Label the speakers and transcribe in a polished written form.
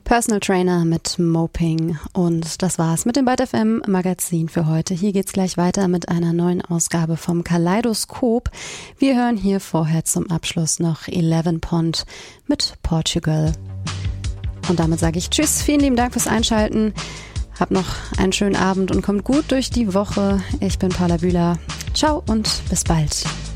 Speaker 1: Personal Trainer mit Moping. Und das war's mit dem Byte FM Magazin für heute. Hier geht's gleich weiter mit einer neuen Ausgabe vom Kaleidoskop. Wir hören hier vorher zum Abschluss noch 11 Pond mit Portugal. Und damit sage ich Tschüss, vielen lieben Dank fürs Einschalten. Habt noch einen schönen Abend und kommt gut durch die Woche. Ich bin Paula Bühler. Ciao und bis bald.